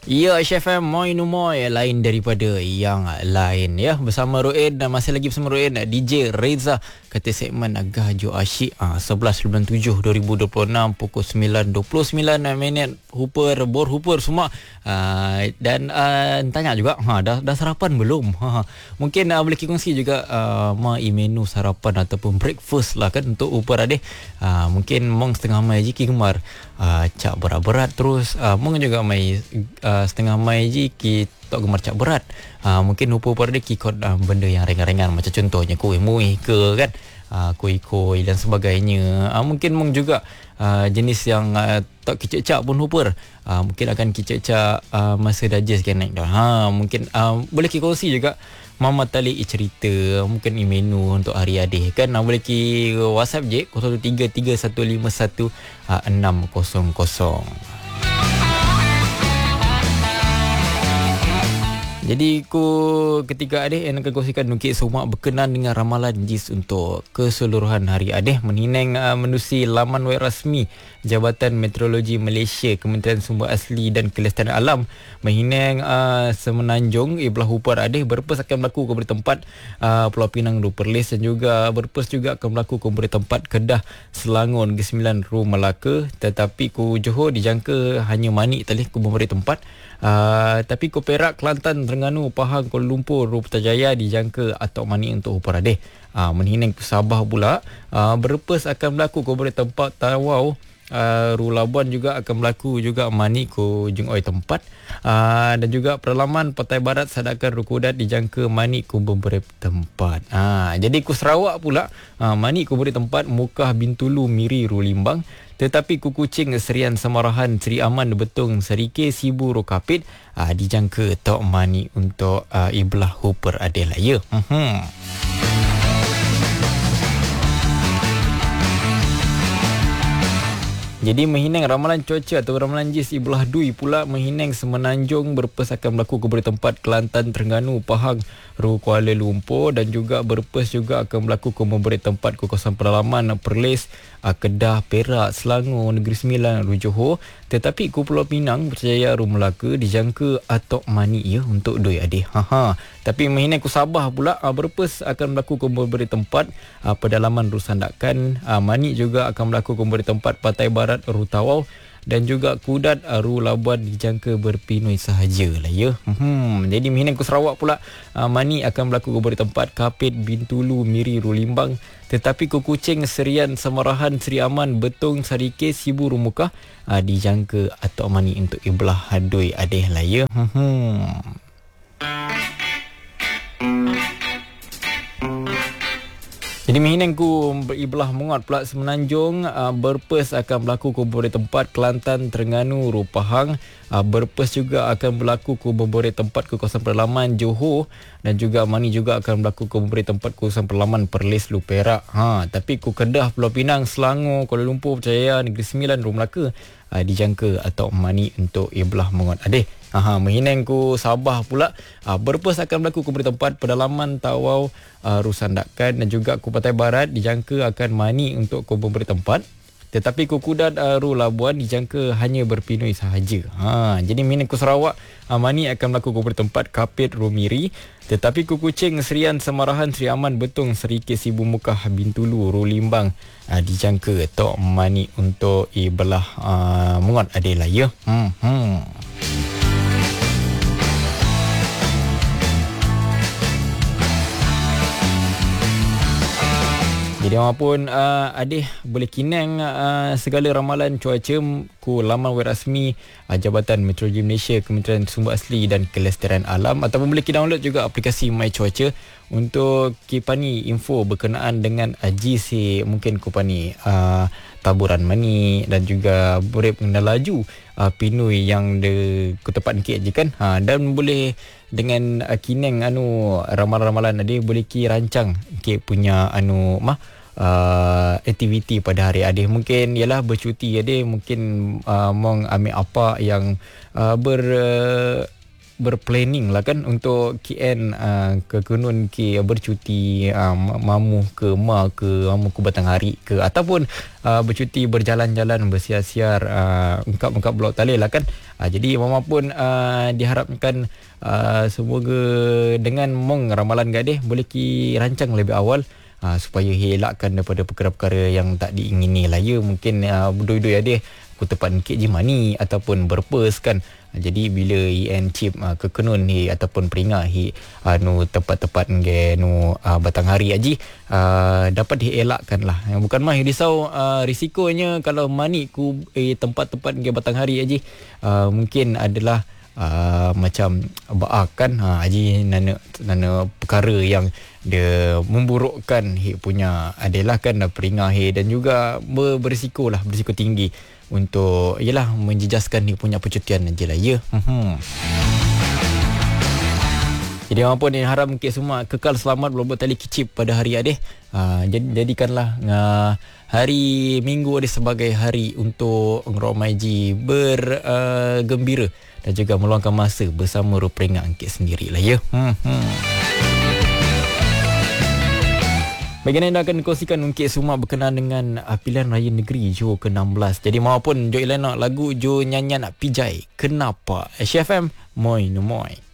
Ya, Chef M, Moi Numoy, lain daripada yang lain ya. Bersama Roin dan masih lagi bersama Roin, DJ Reza. Kata segmen Agah Jo Asyik 11.97.2026 pukul 9.29 minit. Hooper, bor Hooper semua. Dan tanya juga, dah sarapan belum? Mungkin boleh kongsi juga menu sarapan ataupun breakfast lah kan untuk Hooper adik. Mungkin mong setengah mai je gemar cak berat-berat terus. Mong juga mai setengah mai je kita gemar cak berat. Mungkin Hooper dia kikot benda yang ringan-ringan macam contohnya kuih muih ke kan. Kuih-kuih dan sebagainya. Mungkin mong juga jenis yang tak kicik-cak pun Hooper. Mungkin akan kicik-cak masa digest kan naik dah. Mungkin boleh kongsi juga Mama Tali cerita mungkin menu untuk hari adik kan. Boleh ki WhatsApp je 0331516600. Jadi ketika adik yang akan kongsikan nukik semak berkenan dengan ramalan JIS untuk keseluruhan hari adik menhinang menerusi laman web rasmi Jabatan Meteorologi Malaysia, Kementerian Sumber Asli dan Kelestarian Alam menhinang Semenanjung Iblah Hooper adik berpes akan berlaku ke tempat Pulau Pinang Ru Perlis dan juga berpes juga akan berlaku ke tempat Kedah Selangor Negeri Sembilan Ru Melaka, tetapi ku Johor dijangka hanya Manik tali ku memberi tempat. Tapi ku Perak, Kelantan, Terengganu, Pahang, Kuala Lumpur, Ru Putrajaya dijangka atau Manik untuk Hooper adik. Menhinang ku Sabah pula berpes akan berlaku ku beri tempat Tawau, Ru Labuan juga akan berlaku juga Manik ku Jung Oi tempat. Dan juga Perlaman Pantai Barat Sadakan Ru Kudat dijangka Manik ku memberi tempat. Jadi ku Sarawak pula Manik ku beri tempat Mukah Bintulu Miri Ru Limbang, tetapi ku Kuching Serian Samarahan Seri Aman Betung Serike Sibu Ru Kapit dijangka tok Manik untuk Iblah Hooper adik lah ya. Jadi menghinang ramalan cuaca atau ramalan JIS Iblah Dui pula menghinang Semenanjung berpes akan berlaku ke beri tempat Kelantan, Terengganu, Pahang, Ru Kuala Lumpur dan juga berpes juga akan berlaku ke memberi tempat ke kawasan pedalaman Perlis, Kedah, Perak, Selangor, Negeri Sembilan, Ru Johor, tetapi ku Pulau Pinang, Putrajaya, Ru Melaka dijangka atok Manik ya untuk doi adik. Tapi menghinang ku Sabah pula berpes akan berlaku ke memberi tempat pedalaman Ru Sandakan, Manik juga akan berlaku ke memberi tempat Pantai Barat Ru Tawau dan juga Kudat Ru Labuan dijangka berpinoi sahaja lah ya. Jadi menghinang ku Sarawak pula Manik akan berlaku ke beri tempat Kapit, Bintulu, Miri, Ru Limbang, tetapi ku Kuching, Serian, Samarahan, Seri Aman, Betung, Sarike, Sibu, Ru Mukah dijangka atau Manik untuk Iblah Hadoi adeh lah ya. Jadi menghinang ku Iblah Mengot pula Semenanjung berpes akan berlaku ke beberapa tempat Kelantan, Terengganu, Ru Pahang, berpes juga akan berlaku ke beberapa tempat ke kawasan pedalaman Johor dan juga Manik juga akan berlaku ke beberapa tempat kawasan pedalaman Perlis, Lu Perak. Tapi ku Kedah, Pulau Pinang, Selangor, Kuala Lumpur, Putrajaya, Negeri Sembilan, Ru Melaka dijangka atau Manik untuk Iblah Mengot adik. Menghinang ku Sabah pula berpes akan berlaku ke tempat pedalaman Tawau, Ru Sandakan dan juga ku Pantai Barat dijangka akan Manik untuk ku memberi tempat, tetapi ku Kudat, Ru Labuan dijangka hanya berpinoi sahaja. Jadi menghinang ku Sarawak Manik akan berlaku ke memberi tempat Kapit, Ru Miri, tetapi ku Kuching, Serian, Samarahan, Seri Aman, Betung, Serike, Sibu, Mukah, Bintulu, Ru Limbang dijangka tok Manik untuk Iblah Mengot adik lah ya. Jadi apapun adik boleh kinang segala ramalan cuaca ku laman web rasmi Jabatan Meteorologi Malaysia, Kementerian Sumber Asli dan Kelestarian Alam, ataupun boleh download juga aplikasi My Cuaca untuk kipani info berkenaan dengan JIS. Mungkin kupani taburan Manik dan juga boleh mengenal laju pinui yang de ketepat nikit je kan. Dan boleh dengan kineng ramalan-ramalan adik boleh ki rancang ke punya aktiviti pada hari adik. Mungkin ialah bercuti adik, mungkin mong ambil apa yang berplanning lah kan untuk KN ke Gunung ke bercuti, mamu ke mamu ke Batanghari ke, ataupun bercuti berjalan-jalan bersiar-siar ungkap-ungkap Blok Talil lah kan. Jadi mama pun diharapkan semoga dengan mong ramalan gadis boleh ki rancang lebih awal supaya elakkan daripada perkara-perkara yang tak diingini lah ya. Mungkin berdua-dua ada aku tepat nikit je mani ataupun berpers kan. Jadi bila IN chip ke kenun ni ataupun peringat nu tempat-tempat nu Batanghari aji dapat dielakkan lah. Bukan mah risau risikonya kalau mani ku tempat-tempat ke Batanghari aji mungkin adalah macam baakan aji nana perkara yang dia memburukkan punya adalah kan peringat dan juga berisiko tinggi untuk menjejaskan punya percutian je lah ya. Jadi apa pun yang harap mungkin semua kekal selamat berbot tali kicip pada hari adeh. Jadikanlah hari Minggu adeh sebagai hari untuk ngeromaiji bergembira dan juga meluangkan masa bersama peringat angkit sendirilah ya. Bagaimana anda akan kongsikan Ungkit Sumak berkenaan dengan pilihan raya negeri Johor ke-16. Jadi maupun Jo Ilana lagu Jo nyanyian Pijai Kenapa. SFM Moi no Moi.